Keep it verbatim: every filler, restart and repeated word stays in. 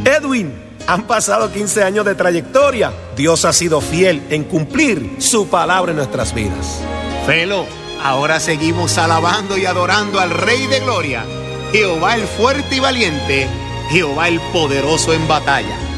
Edwin, han pasado quince años de trayectoria. Dios ha sido fiel en cumplir su palabra en nuestras vidas. Felo, ahora seguimos alabando y adorando al Rey de Gloria, Jehová el fuerte y valiente, Jehová el poderoso en batalla.